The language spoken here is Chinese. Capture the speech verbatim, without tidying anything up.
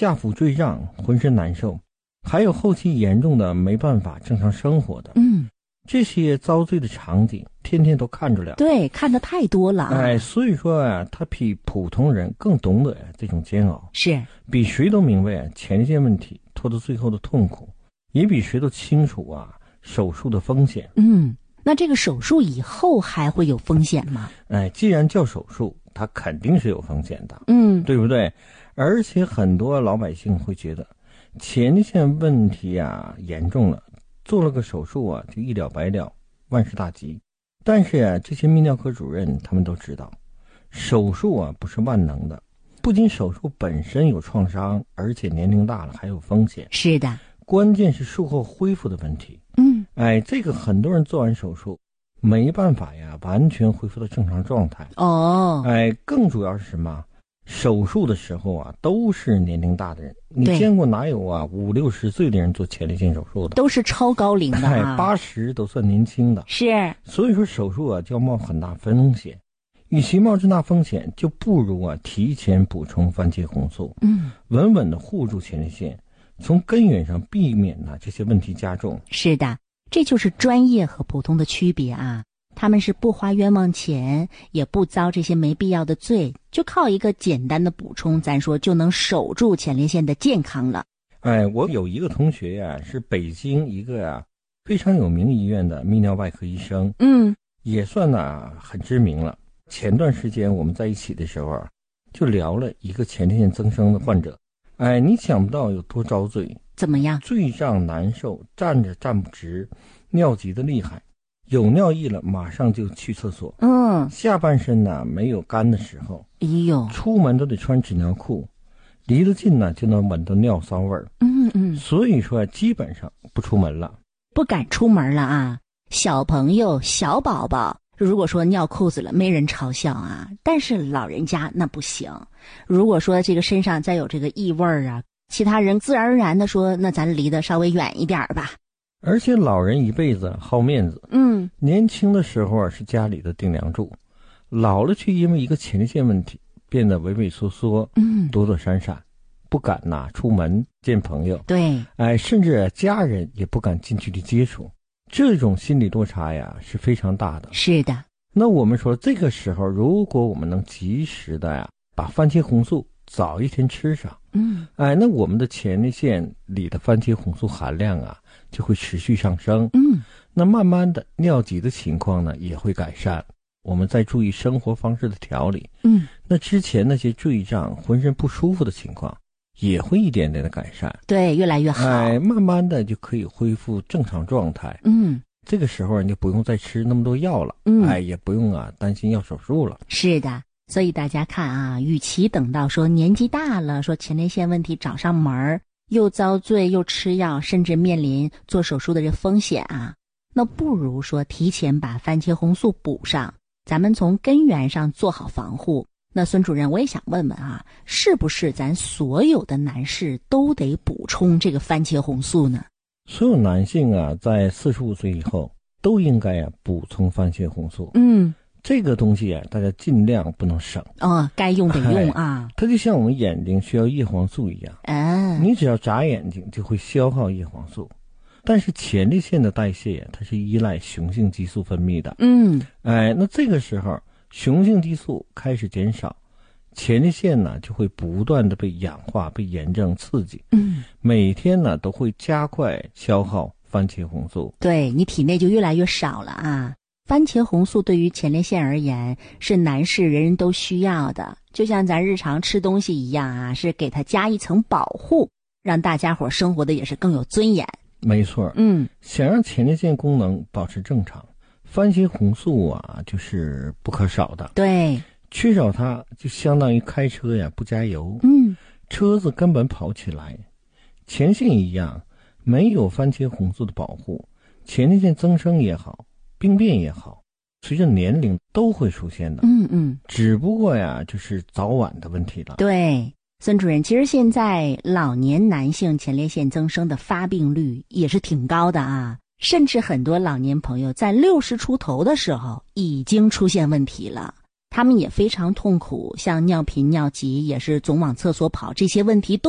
下腹坠胀，浑身难受，还有后期严重的没办法正常生活的。 嗯， 这些遭罪的场景天天都看着了， 对，看得太多了啊。 哎，所以说啊，他比普通人更懂得这种煎熬， 是比谁都明白前列腺问题拖到最后的痛苦，也比谁都清楚啊手术的风险。 嗯，那这个手术以后还会有风险吗？ 哎，既然叫手术，它肯定是有风险的， 嗯， 对不对？而且很多老百姓会觉得前列腺问题啊严重了，做了个手术啊就一了百了，万事大吉。但是啊，这些泌尿科主任他们都知道，手术啊不是万能的，不仅手术本身有创伤，而且年龄大了还有风险。 是的， 关键是术后恢复的问题。 嗯， 哎，这个很多人做完手术没办法呀，完全恢复到正常状态。 哦， 哎，更主要是什么？手术的时候啊，都是年龄大的人，你见过哪有啊五六十岁的人做前列腺手术的？ 都是超高龄的啊， 哎，八十都算年轻的。 是， 所以说手术啊就要冒很大风险，与其冒这大风险，就不如啊提前补充番茄红素， 嗯， 稳稳的护住前列腺，从根源上避免呢、啊、这些问题加重。 是的，这就是专业和普通的区别啊。他们是不花冤枉钱，也不遭这些没必要的罪，就靠一个简单的补充，咱说就能守住前列腺的健康了。 哎，我有一个同学呀、啊，是北京一个呀、啊、非常有名医院的泌尿外科医生， 嗯， 也算呢、啊、很知名了。前段时间我们在一起的时候啊，就聊了一个前列腺增生的患者。哎，你想不到有多遭罪。 怎么样？ 坠胀难受，站着站不直，尿急的厉害，有尿意了马上就去厕所。 嗯， 下半身呢没有干的时候， 哎呦， 出门都得穿纸尿裤，离得近呢就能闻到尿骚味儿。 嗯嗯， 所以说基本上不出门了， 不敢出门了啊。小朋友、小宝宝，如果说尿裤子了，没人嘲笑啊。但是老人家那不行。如果说这个身上再有这个异味儿啊，其他人自然而然的说，那咱离得稍微远一点吧。 而且老人一辈子好面子， 嗯， 年轻的时候啊是家里的顶梁柱，老了却因为一个前列腺问题变得畏畏缩缩， 嗯， 躲躲闪闪，不敢呐、啊、出门见朋友， 对， 哎，甚至家人也不敢近距离接触，这种心理落差呀是非常大的。 是的， 那我们说这个时候，如果我们能及时的呀把番茄红素早一天吃上， 嗯， 哎，那我们的前列腺里的番茄红素含量啊就会持续上升， 嗯， 那慢慢的尿急的情况呢也会改善。我们再注意生活方式的调理， 嗯， 那之前那些坠胀、浑身不舒服的情况也会一点点的改善， 对，越来越好， 哎，慢慢的就可以恢复正常状态。 嗯， 这个时候你就不用再吃那么多药了， 嗯， 哎，也不用啊担心要手术了。 是的。所以大家看啊，与其等到说年纪大了，说前列腺问题找上门儿，又遭罪又吃药，甚至面临做手术的这风险啊，那不如说提前把番茄红素补上，咱们从根源上做好防护。那孙主任，我也想问问啊，是不是咱所有的男士都得补充这个番茄红素呢？ 所有男性啊，在四十五岁以后都应该啊补充番茄红素。 嗯， 这个东西啊，大家尽量不能省。 哦，该用得用啊。 它就像我们眼睛需要叶黄素一样， 啊， 你只要眨眼睛就会消耗叶黄素。但是前列腺的代谢呀、啊，它是依赖雄性激素分泌的。 嗯， 哎，那这个时候雄性激素开始减少，前列腺呢就会不断的被氧化、被炎症刺激。 嗯， 每天呢都会加快消耗番茄红素。 对，你体内就越来越少了啊。番茄红素对于前列腺而言是男士人人都需要的，就像咱日常吃东西一样啊，是给它加一层保护，让大家伙生活的也是更有尊严。 没错， 嗯， 想让前列腺功能保持正常，番茄红素啊就是不可少的。 对， 缺少它就相当于开车呀不加油， 嗯， 车子根本跑不起来。前列腺一样，没有番茄红素的保护，前列腺增生也好，病变也好，随着年龄都会出现的。 嗯嗯， 只不过呀就是早晚的问题了。 对，孙主任，其实现在老年男性前列腺增生的发病率也是挺高的啊，甚至很多老年朋友在六十出头的时候已经出现问题了，他们也非常痛苦，像尿频、尿急，也是总往厕所跑，这些问题都